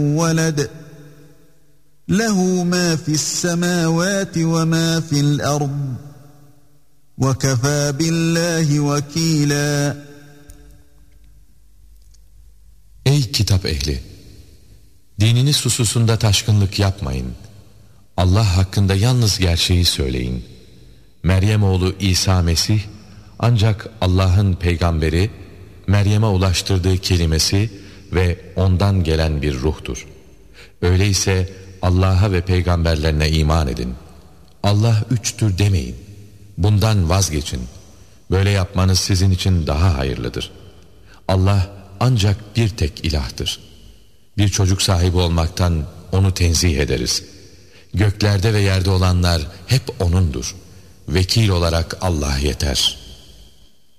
وَلَدٍ لَهُ مَا فِي السَّمَاوَاتِ وَمَا فِي الْأَرْضِ وَكَفَى بِاللّٰهِ وَكِيلًا. Ey kitap ehli! Dininiz hususunda taşkınlık yapmayın. Allah hakkında yalnız gerçeği söyleyin. Meryem oğlu İsa Mesih ancak Allah'ın peygamberi, Meryem'e ulaştırdığı kelimesi ve ondan gelen bir ruhtur. Öyleyse Allah'a ve peygamberlerine iman edin. Allah üçtür demeyin. Bundan vazgeçin. Böyle yapmanız sizin için daha hayırlıdır. Allah ancak bir tek ilahtır. Bir çocuk sahibi olmaktan onu tenzih ederiz. Göklerde ve yerde olanlar hep O'nundur. Vekil olarak Allah yeter.